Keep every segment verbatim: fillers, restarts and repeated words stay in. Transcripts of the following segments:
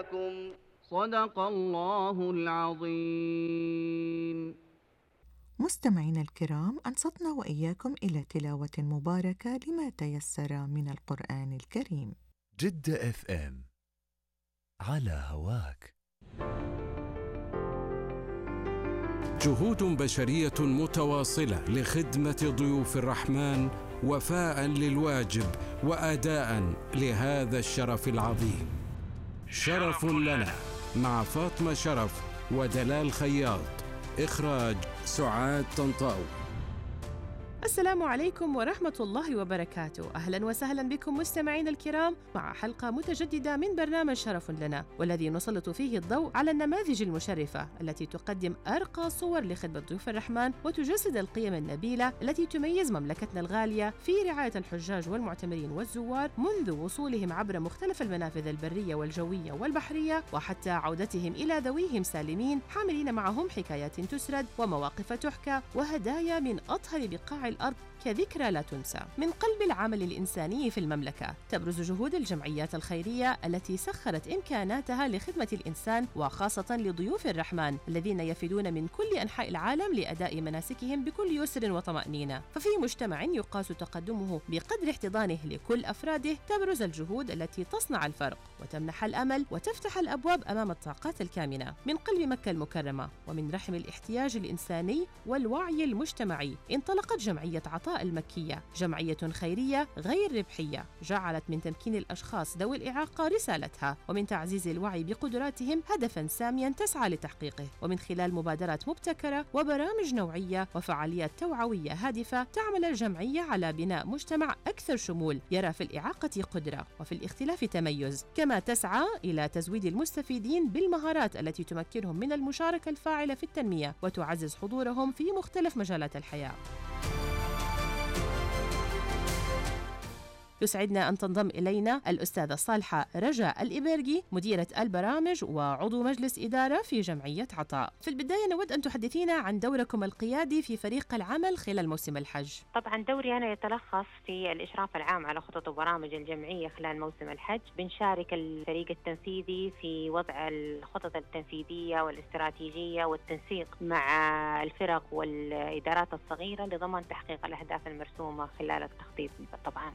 لكم. صدق الله العظيم. مستمعينا الكرام، أنصتنا وإياكم إلى تلاوة مباركة لما تيسر من القرآن الكريم. جدة اف ام على هواك. جهود بشرية متواصلة لخدمة ضيوف الرحمن وفاء للواجب وأداء لهذا الشرف العظيم. شرف لنا مع فاطمة شرف ودلال خياط. إخراج سعاد طنطاوي. السلام عليكم ورحمة الله وبركاته. أهلا وسهلا بكم مستمعين الكرام مع حلقة متجددة من برنامج شرف لنا، والذي نسلط فيه الضوء على النماذج المشرفة التي تقدم أرقى صور لخدمة ضيوف الرحمن وتجسد القيم النبيلة التي تميز مملكتنا الغالية في رعاية الحجاج والمعتمرين والزوار منذ وصولهم عبر مختلف المنافذ البرية والجوية والبحرية وحتى عودتهم إلى ذويهم سالمين، حاملين معهم حكايات تسرد ومواقف تحكى وهدايا من أطهر بقاع الأرض كذكرى لا تنسى. من قلب العمل الإنساني في المملكة تبرز جهود الجمعيات الخيرية التي سخرت إمكاناتها لخدمة الإنسان وخاصة لضيوف الرحمن الذين يفدون من كل أنحاء العالم لأداء مناسكهم بكل يسر وطمأنينة. ففي مجتمع يقاس تقدمه بقدر احتضانه لكل أفراده تبرز الجهود التي تصنع الفرق وتمنح الأمل وتفتح الأبواب أمام الطاقات الكامنة. من قلب مكة المكرمة ومن رحم الاحتياج الإنساني والوعي المجتمعي انطلقت جمعية عطاء المكية، جمعية خيرية غير ربحية جعلت من تمكين الأشخاص ذوي الإعاقة رسالتها ومن تعزيز الوعي بقدراتهم هدفاً سامياً تسعى لتحقيقه. ومن خلال مبادرات مبتكرة وبرامج نوعية وفعاليات توعوية هادفة تعمل الجمعية على بناء مجتمع أكثر شمول يرى في الإعاقة قدرة وفي الاختلاف تميز، كما تسعى إلى تزويد المستفيدين بالمهارات التي تمكنهم من المشاركة الفاعلة في التنمية وتعزز حضورهم في مختلف مجالات الحياة. يسعدنا أن تنضم إلينا الأستاذة صالحة رجاء الإبرقي، مديرة البرامج وعضو مجلس إدارة في جمعية عطاء. في البداية نود أن تحدثينا عن دوركم القيادي في فريق العمل خلال موسم الحج. طبعا دوري أنا يتلخص في الإشراف العام على خطط وبرامج الجمعية خلال موسم الحج. بنشارك الفريق التنفيذي في وضع الخطط التنفيذية والاستراتيجية والتنسيق مع الفرق والإدارات الصغيرة لضمان تحقيق الأهداف المرسومة خلال التخطيط. طبعا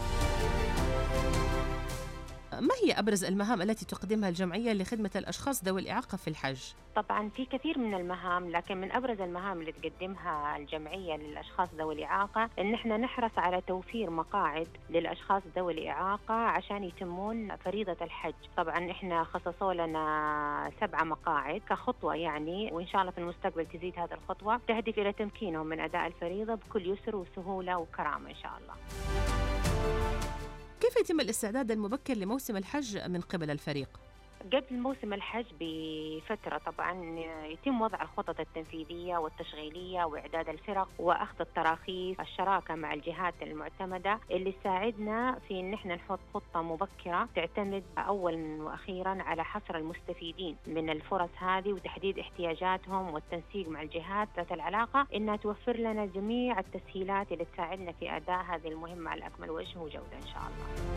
ما هي أبرز المهام التي تقدمها الجمعية لخدمة الأشخاص ذوي الإعاقة في الحج؟ طبعا في كثير من المهام، لكن من أبرز المهام اللي تقدمها الجمعية للأشخاص ذوي الإعاقة إن إحنا نحرص على توفير مقاعد للأشخاص ذوي الإعاقة عشان يتمون فريضة الحج. طبعا إحنا خصصوا لنا سبعة مقاعد كخطوة يعني، وإن شاء الله في المستقبل تزيد هذه الخطوة تهدف إلى تمكينهم من أداء الفريضة بكل يسر وسهولة وكرامة إن شاء الله. كيف يتم الاستعداد المبكر لموسم الحج من قبل الفريق؟ قبل موسم الحج بفترة طبعا يتم وضع الخطط التنفيذية والتشغيلية وإعداد الفرق وأخذ التراخيص، الشراكة مع الجهات المعتمدة اللي تساعدنا في إن احنا نحط خطة مبكرة تعتمد أولا وأخيرا على حصر المستفيدين من الفرص هذه وتحديد احتياجاتهم والتنسيق مع الجهات ذات العلاقة إنها توفر لنا جميع التسهيلات اللي تساعدنا في أداء هذه المهمة على أكمل وجه وجودة إن شاء الله.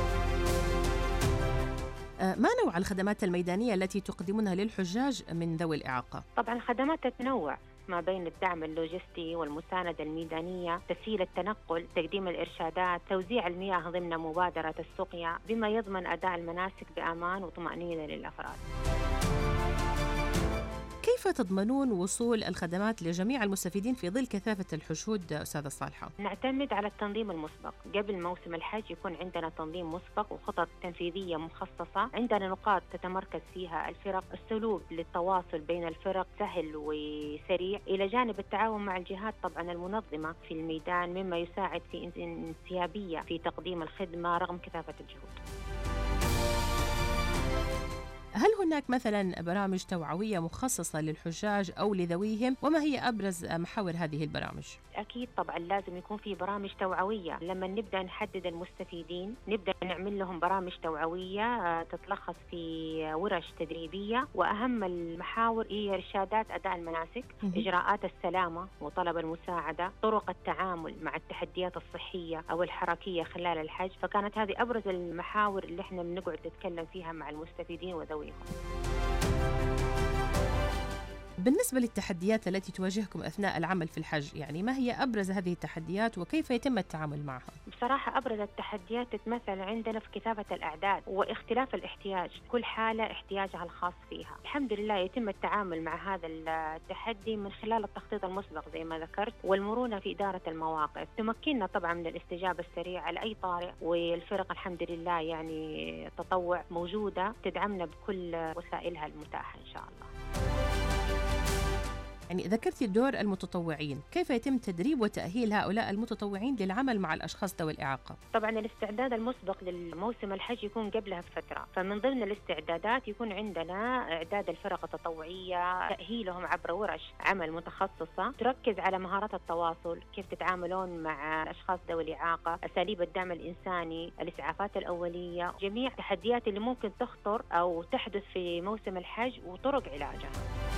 ما نوع الخدمات الميدانية التي تقدمونها للحجاج من ذوي الإعاقة؟ طبعا الخدمات تتنوع ما بين الدعم اللوجستي والمساندة الميدانية، تسهيل التنقل، تقديم الإرشادات، توزيع المياه ضمن مبادرة السقيا بما يضمن أداء المناسك بأمان وطمأنينة للأفراد. كيف تضمنون وصول الخدمات لجميع المستفيدين في ظل كثافة الحشود أستاذة صالحة؟ نعتمد على التنظيم المسبق. قبل موسم الحج يكون عندنا تنظيم مسبق وخطط تنفيذية مخصصة، عندنا نقاط تتمركز فيها الفرق، السلوك للتواصل بين الفرق سهل وسريع، إلى جانب التعاون مع الجهات طبعا المنظمة في الميدان مما يساعد في انسيابية في تقديم الخدمة رغم كثافة الجهود. هل هناك مثلا برامج توعوية مخصصة للحجاج أو لذويهم؟ وما هي أبرز محاور هذه البرامج؟ أكيد طبعا لازم يكون في برامج توعوية. لما نبدأ نحدد المستفيدين نبدأ نعمل لهم برامج توعوية تتلخص في ورش تدريبية، وأهم المحاور هي إرشادات أداء المناسك، إجراءات السلامة وطلب المساعدة، طرق التعامل مع التحديات الصحية أو الحركية خلال الحج. فكانت هذه أبرز المحاور اللي احنا بنقعد نتكلم فيها مع المستفيدين وذويهم. بالنسبة للتحديات التي تواجهكم أثناء العمل في الحج، يعني ما هي أبرز هذه التحديات وكيف يتم التعامل معها؟ بصراحة أبرز التحديات تتمثل عندنا في كتابة الأعداد واختلاف الاحتياج، كل حالة احتياجها الخاص فيها. الحمد لله يتم التعامل مع هذا التحدي من خلال التخطيط المسبق زي ما ذكرت، والمرونة في إدارة المواقف. تمكننا طبعا من الاستجابة السريعة لأي طارئ، والفرق الحمد لله يعني تطوع موجودة تدعمنا بكل وسائلها المتاحة إن شاء الله. يعني ذكرتي دور المتطوعين، كيف يتم تدريب وتأهيل هؤلاء المتطوعين للعمل مع الأشخاص ذوي الإعاقة؟ طبعا الاستعداد المسبق للموسم الحج يكون قبلها بفترة، فمن ضمن الاستعدادات يكون عندنا إعداد الفرق التطوعية، تأهيلهم عبر ورش عمل متخصصة تركز على مهارات التواصل، كيف تتعاملون مع الأشخاص ذوي الإعاقة، أساليب الدعم الإنساني، الإسعافات الأولية، جميع التحديات اللي ممكن تخطر أو تحدث في موسم الحج وطرق علاجها.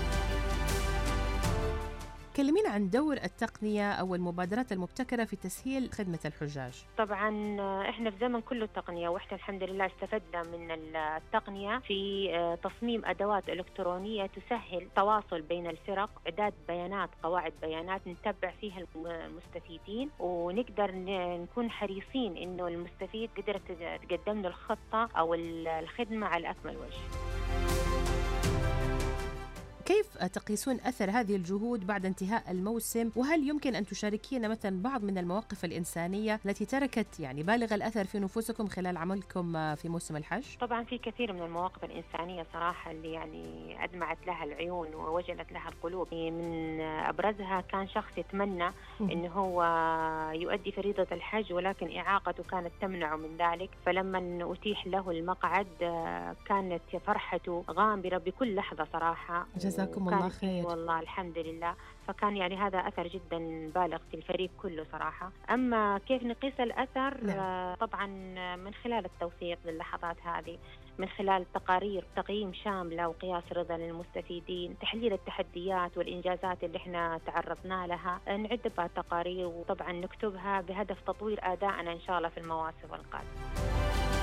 كلمينا عن دور التقنية أو المبادرات المبتكرة في تسهيل خدمة الحجاج. طبعا إحنا في زمن كله تقنية، وإحنا الحمد لله استفدنا من التقنية في تصميم أدوات إلكترونية تسهل التواصل بين الفرق، إعداد بيانات، قواعد بيانات نتبع فيها المستفيدين، ونقدر نكون حريصين إنه المستفيد قدر تقدم له الخطة أو الخدمة على أكمل وجه. كيف تقيسون أثر هذه الجهود بعد انتهاء الموسم؟ وهل يمكن أن تشاركينا مثلا بعض من المواقف الإنسانية التي تركت يعني بالغ الأثر في نفوسكم خلال عملكم في موسم الحج؟ طبعا في كثير من المواقف الإنسانية صراحة اللي يعني أدمعت لها العيون ووجلت لها القلوب. من أبرزها كان شخص يتمنى إنه هو يؤدي فريضة الحج، ولكن إعاقته كانت تمنعه من ذلك، فلما أتيح له المقعد كانت فرحته غامرة بكل لحظة صراحة. جزاكم الله خير. والله الحمد لله. فكان يعني هذا أثر جدا بالغ في الفريق كله صراحة. أما كيف نقيس الأثر؟ نعم. طبعا من خلال التوثيق للحظات هذه، من خلال تقارير تقييم شاملة وقياس رضا للمستفيدين، تحليل التحديات والإنجازات اللي احنا تعرضنا لها، نعد بها تقارير وطبعا نكتبها بهدف تطوير أدائنا إن شاء الله في المواسم القادمة.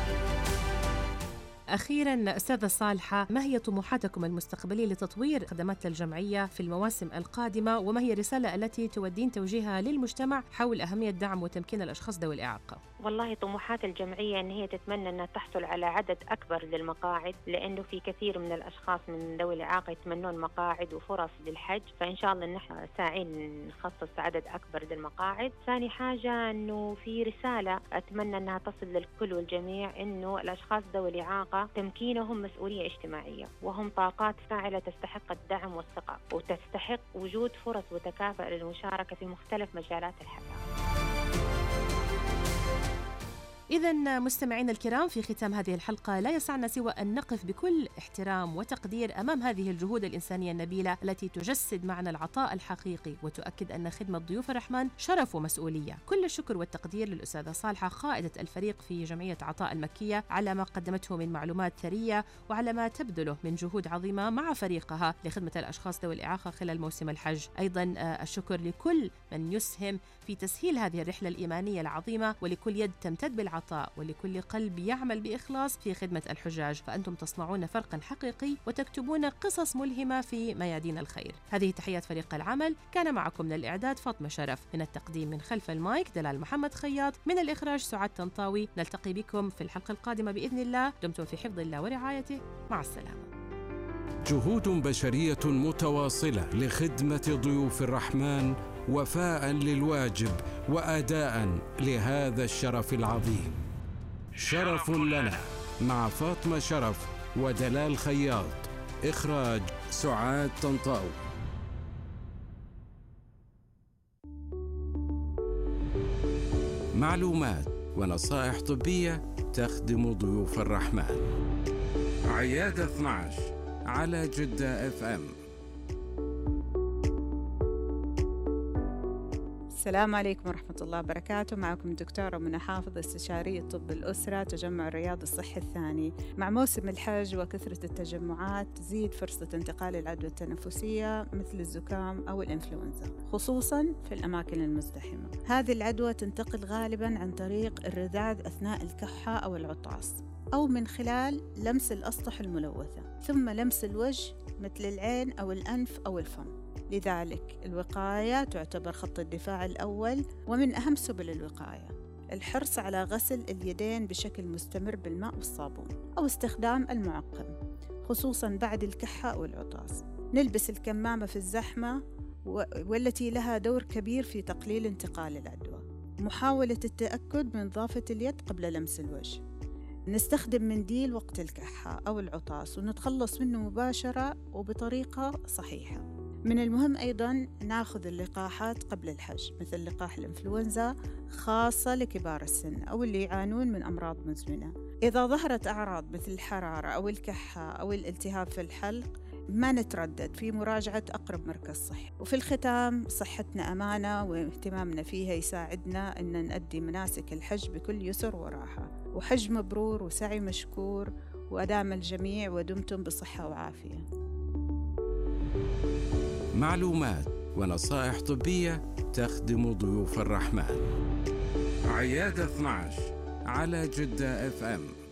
أخيراً أستاذة صالحة، ما هي طموحاتكم المستقبلية لتطوير خدمات الجمعية في المواسم القادمة، وما هي الرسالة التي تودين توجيهها للمجتمع حول أهمية دعم وتمكين الأشخاص ذوي الإعاقة؟ والله طموحات الجمعية أن هي تتمنى أنها تحصل على عدد أكبر للمقاعد، لأنه في كثير من الأشخاص من ذوي الإعاقة يتمنون مقاعد وفرص للحج، فإن شاء الله نحن ساعين نخصص عدد أكبر للمقاعد. ثاني حاجة أنه في رسالة أتمنى أنها تصل للكل والجميع، أنه الأشخاص ذوي الإعاقة تمكينهم مسؤولية اجتماعية، وهم طاقات فاعلة تستحق الدعم والثقة، وتستحق وجود فرص وتكافؤ للمشاركة في مختلف مجالات الحياة. إذن مستمعين الكرام، في ختام هذه الحلقة لا يسعنا سوى أن نقف بكل احترام وتقدير أمام هذه الجهود الإنسانية النبيلة التي تجسد معنى العطاء الحقيقي وتؤكد أن خدمة ضيوف الرحمن شرف ومسؤولية. كل الشكر والتقدير للأستاذة صالحة قائدة الفريق في جمعية عطاء المكية على ما قدمته من معلومات ثرية وعلى ما تبذله من جهود عظيمة مع فريقها لخدمة الأشخاص ذوي الإعاقة خلال موسم الحج. أيضا الشكر لكل من يسهم في تسهيل هذه الرحلة الإيمانية العظيمة، ولكل يد تمتد بالعطاء، ولكل قلب يعمل بإخلاص في خدمة الحجاج، فأنتم تصنعون فرقا حقيقي وتكتبون قصص ملهمة في ميادين الخير. هذه تحيات فريق العمل، كان معكم من الإعداد فاطمة شرف، من التقديم من خلف المايك دلال محمد خياط، من الإخراج سعاد طنطاوي. نلتقي بكم في الحلقة القادمة بإذن الله. دمتم في حفظ الله ورعايته. مع السلامة. جهود بشرية متواصلة لخدمة ضيوف الرحمن وفاء للواجب وأداء لهذا الشرف العظيم. شرف لنا مع فاطمة شرف ودلال خياط. إخراج سعاد طنطاوي. معلومات ونصائح طبية تخدم ضيوف الرحمن. عيادة اثنا عشر على جدة اف ام. السلام عليكم ورحمة الله وبركاته. معكم الدكتورة منى حافظ، استشارية طب الأسرة، تجمع الرياض الصحي الثاني. مع موسم الحج وكثرة التجمعات تزيد فرصة انتقال العدوى التنفسية مثل الزكام أو الإنفلونزا، خصوصاً في الأماكن المزدحمة. هذه العدوى تنتقل غالباً عن طريق الرذاذ أثناء الكحة أو العطاس، أو من خلال لمس الأسطح الملوثة، ثم لمس الوجه مثل العين أو الأنف أو الفم. لذلك الوقاية تعتبر خط الدفاع الأول ومن أهم سبل الوقاية. الحرص على غسل اليدين بشكل مستمر بالماء والصابون، أو استخدام المعقم خصوصاً بعد الكحة أو العطاس. نلبس الكمامة في الزحمة والتي لها دور كبير في تقليل انتقال العدوى. محاولة التأكد من نظافة اليد قبل لمس الوجه. نستخدم منديل وقت الكحة أو العطاس ونتخلص منه مباشرة وبطريقة صحيحة. من المهم أيضاً نأخذ اللقاحات قبل الحج، مثل لقاح الإنفلونزا خاصة لكبار السن أو اللي يعانون من أمراض مزمنة. إذا ظهرت أعراض مثل الحرارة أو الكحة أو الالتهاب في الحلق، ما نتردد في مراجعة أقرب مركز صحي. وفي الختام، صحتنا أمانة واهتمامنا فيها يساعدنا أن نؤدي مناسك الحج بكل يسر وراحة. وحج مبرور وسعي مشكور، وأدام الجميع ودمتم بصحة وعافية. معلومات ونصائح طبية تخدم ضيوف الرحمن. عيادة اثنا عشر على جدة اف ام.